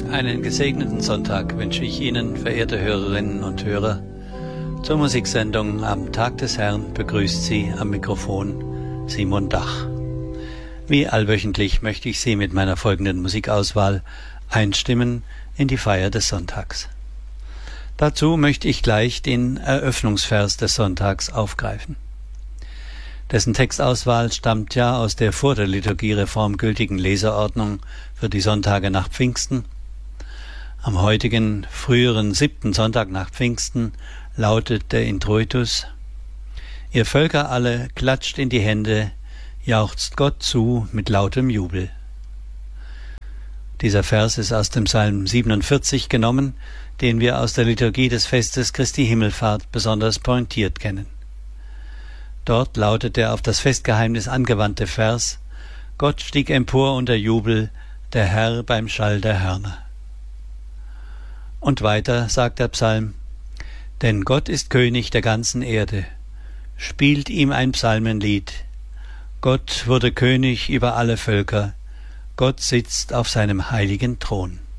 Einen gesegneten Sonntag wünsche ich Ihnen, verehrte Hörerinnen und Hörer. Zur Musiksendung am Tag des Herrn begrüßt Sie am Mikrofon Simon Dach. Wie allwöchentlich möchte ich Sie mit meiner folgenden Musikauswahl einstimmen in die Feier des Sonntags. Dazu möchte ich gleich den Eröffnungsvers des Sonntags aufgreifen. Dessen Textauswahl stammt ja aus der vor der Liturgiereform gültigen Leseordnung für die Sonntage nach Pfingsten. Am heutigen früheren 7. Sonntag nach Pfingsten lautet der Introitus: Ihr Völker alle, klatscht in die Hände, jauchzt Gott zu mit lautem Jubel. Dieser Vers ist aus dem Psalm 47 genommen, den wir aus der Liturgie des Festes Christi Himmelfahrt besonders pointiert kennen. Dort lautet der auf das Festgeheimnis angewandte Vers: Gott stieg empor unter Jubel, der Herr beim Schall der Hörner. Und weiter sagt der Psalm: Denn Gott ist König der ganzen Erde, spielt ihm ein Psalmenlied. Gott wurde König über alle Völker, Gott sitzt auf seinem heiligen Thron.